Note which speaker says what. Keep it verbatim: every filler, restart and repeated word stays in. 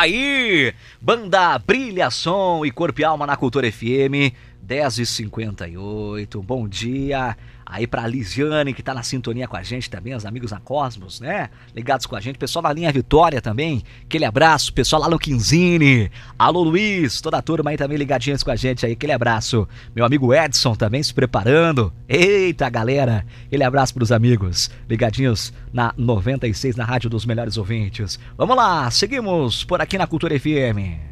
Speaker 1: tá aí! Banda Brilha Som e Corpo e Alma na Cultura F M, dez e cinquenta e oito. Bom dia aí pra Lisiane, que tá na sintonia com a gente também, os amigos na Cosmos, né? Ligados com a gente, pessoal na linha Vitória também, aquele abraço, pessoal lá no Quinzine, alô Luiz, toda a turma aí também ligadinhos com a gente aí, aquele abraço. Meu amigo Edson também se preparando, eita galera, aquele abraço pros amigos, ligadinhos na noventa e seis, na Rádio dos Melhores Ouvintes. Vamos lá, seguimos por aqui na Cultura F M.